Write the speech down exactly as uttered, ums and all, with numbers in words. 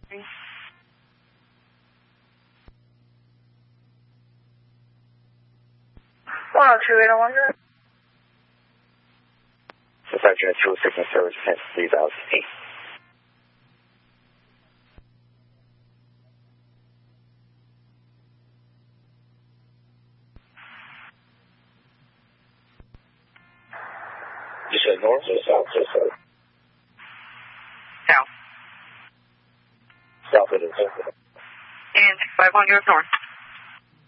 one oh two, eight oh one, zero. Sergeant Fuel Signal Service, please out eight. You said north or south or south? South. South of the And six five one, go north.